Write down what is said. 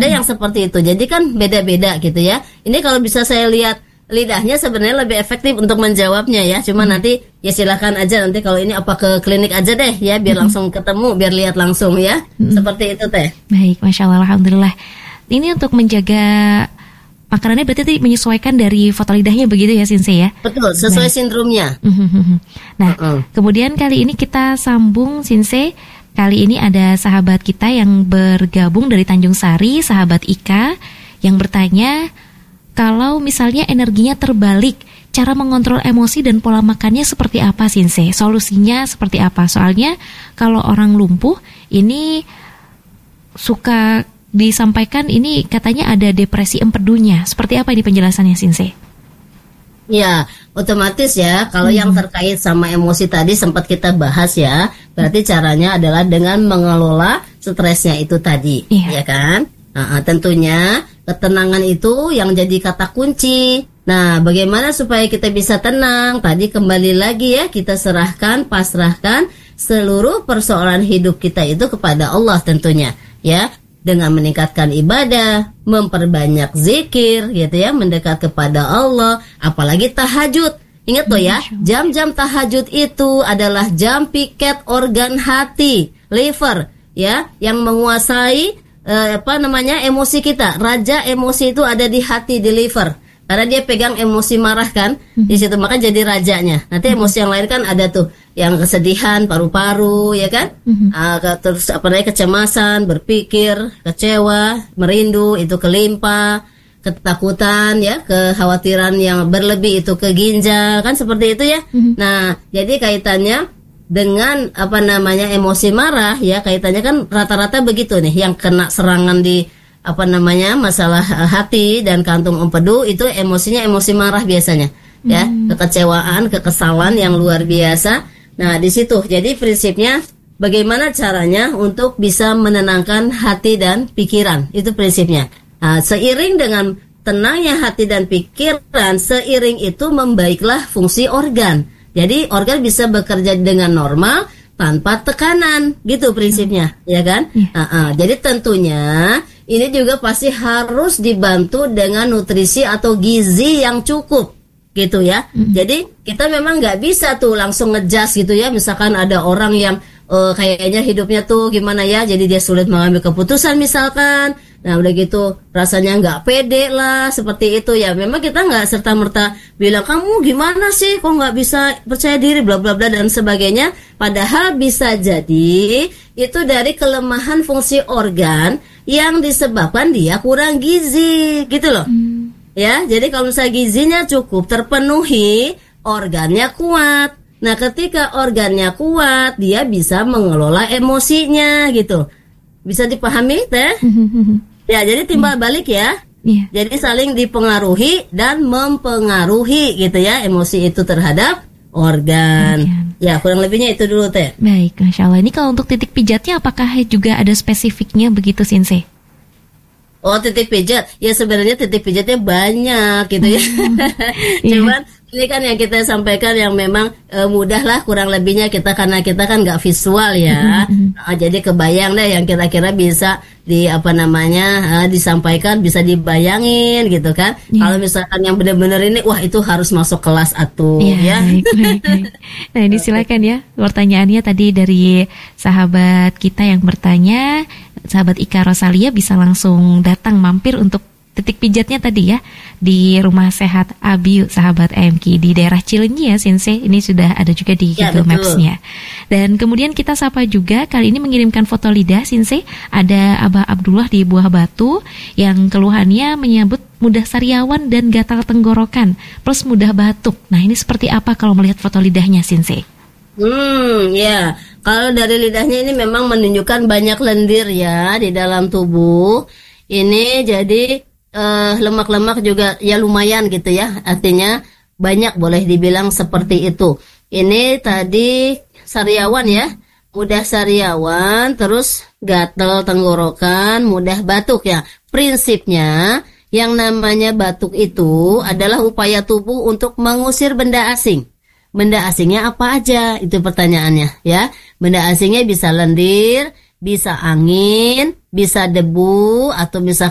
Ada yang seperti itu. Jadi kan beda-beda gitu ya. Ini kalau bisa saya lihat lidahnya sebenarnya lebih efektif untuk menjawabnya ya. Cuma nanti ya silakan aja nanti kalau ini apa ke klinik aja deh ya biar langsung ketemu, biar lihat langsung ya. Seperti itu Teh. Baik, Masya Allah, Alhamdulillah. Ini untuk menjaga makanannya berarti menyesuaikan dari foto lidahnya begitu ya Sinse ya? Betul, sesuai sindromnya. Nah, kemudian kali ini kita sambung Sinse. Kali ini ada sahabat kita yang bergabung dari Tanjung Sari, sahabat Ika, yang bertanya, kalau misalnya energinya terbalik, cara mengontrol emosi dan pola makannya seperti apa Sinse? Solusinya seperti apa? Soalnya kalau orang lumpuh ini suka disampaikan ini katanya ada depresi empedunya. Seperti apa ini penjelasannya Sinse? Ya, otomatis ya kalau yang terkait sama emosi tadi sempat kita bahas ya. Berarti caranya adalah dengan mengelola stresnya itu tadi, ya kan? Nah, tentunya ketenangan itu yang jadi kata kunci. Nah, bagaimana supaya kita bisa tenang? Tadi kembali lagi ya, kita pasrahkan seluruh persoalan hidup kita itu kepada Allah tentunya, ya. Dengan meningkatkan ibadah, memperbanyak zikir gitu ya, mendekat kepada Allah, apalagi tahajud. Ingat loh ya, jam-jam tahajud itu adalah jam piket organ hati, liver ya, yang menguasai emosi kita. Raja emosi itu ada di hati, di liver. Karena dia pegang emosi marah kan, di situ maka jadi rajanya. Nanti emosi yang lain kan ada tuh, yang kesedihan, paru-paru, ya kan? Terus kecemasan, berpikir, kecewa, merindu, itu ke limpa, ketakutan, ya, kekhawatiran yang berlebih itu ke ginjal, kan seperti itu ya. Nah, jadi kaitannya dengan emosi marah, ya, kaitannya kan rata-rata begitu nih, yang kena serangan di masalah hati dan kantung empedu itu emosinya emosi marah biasanya ya, kekecewaan, kekesalan yang luar biasa. Nah, di situ jadi prinsipnya bagaimana caranya untuk bisa menenangkan hati dan pikiran, itu prinsipnya. Nah, seiring dengan tenangnya hati dan pikiran, seiring itu membaiklah fungsi organ. Jadi organ bisa bekerja dengan normal tanpa tekanan, gitu prinsipnya, ya kan? Jadi tentunya ini juga pasti harus dibantu dengan nutrisi atau gizi yang cukup, gitu ya. Jadi kita memang nggak bisa tuh langsung ngejas gitu ya. Misalkan ada orang yang kayaknya hidupnya tuh gimana ya, jadi dia sulit mengambil keputusan misalkan. Nah udah gitu rasanya nggak pede lah, seperti itu ya. Memang kita nggak serta-merta bilang kamu gimana sih, kok nggak bisa percaya diri, bla bla bla dan sebagainya. Padahal bisa jadi itu dari kelemahan fungsi organ yang disebabkan dia kurang gizi, gitu loh. Ya, jadi kalau misalnya gizinya cukup, terpenuhi, organnya kuat. Nah ketika organnya kuat, dia bisa mengelola emosinya gitu. Bisa dipahami Teh? Ya, jadi timbal balik ya. Jadi saling dipengaruhi dan mempengaruhi gitu ya, emosi itu terhadap organ. Ya, kurang lebihnya itu dulu Teh. Baik, Masya Allah. Ini kalau untuk titik pijatnya apakah juga ada spesifiknya begitu Sinse? Oh, titik pijat. Ya sebenarnya titik pijatnya banyak gitu ya. Cuman ini kan yang kita sampaikan yang memang mudah lah kurang lebihnya kita, karena kita kan nggak visual ya. Jadi kebayang deh yang kira-kira bisa disampaikan, bisa dibayangin gitu kan. Kalau misalkan yang benar-benar ini, wah itu harus masuk kelas atuh ya. Baik. Nah ini silakan ya pertanyaannya tadi dari sahabat kita yang bertanya, sahabat Ika Rosalia bisa langsung datang mampir untuk titik pijatnya tadi ya di Rumah Sehat Abiu sahabat AMK di daerah Cileunyi ya Sinse. Ini sudah ada juga di Google Maps-nya. Dan kemudian kita sapa juga kali ini mengirimkan foto lidah Sinse, ada Abah Abdullah di Buah Batu yang keluhannya menyebut mudah sariawan dan gatal tenggorokan plus mudah batuk. Nah ini seperti apa kalau melihat foto lidahnya Sinse? Ya, kalau dari lidahnya ini memang menunjukkan banyak lendir ya di dalam tubuh. Ini jadi lemak-lemak juga ya lumayan gitu ya, artinya banyak, boleh dibilang seperti itu. Ini tadi sariawan ya, mudah sariawan, terus gatal tenggorokan, mudah batuk ya. Prinsipnya yang namanya batuk itu adalah upaya tubuh untuk mengusir benda asing. Benda asingnya apa aja? Itu pertanyaannya ya. Benda asingnya bisa lendir, bisa angin, bisa debu, atau bisa